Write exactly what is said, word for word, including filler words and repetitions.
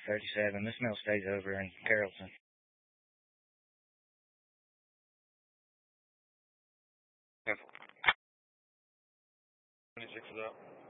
thirty-seven. This mail stays over in Carrollton. twenty-six is up.